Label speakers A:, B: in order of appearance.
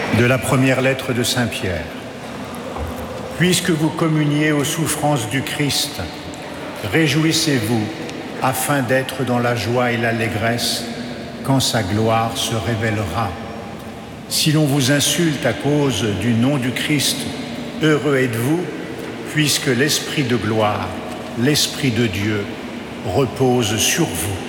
A: De la première lettre de Saint Pierre. Puisque vous communiez aux souffrances du Christ, réjouissez-vous afin d'être dans la joie et l'allégresse quand sa gloire se révélera. Si l'on vous insulte à cause du nom du Christ, heureux êtes-vous, puisque l'Esprit de gloire, l'Esprit de Dieu, repose sur vous.